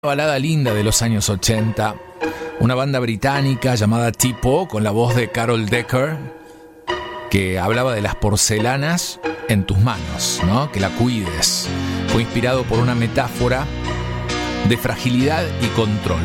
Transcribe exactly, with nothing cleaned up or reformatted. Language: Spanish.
Balada linda de los años ochenta, una banda británica llamada Tipo, con la voz de Carol Decker, que hablaba de las porcelanas en tus manos, ¿no? Que la cuides. Fue inspirado por una metáfora de fragilidad y control.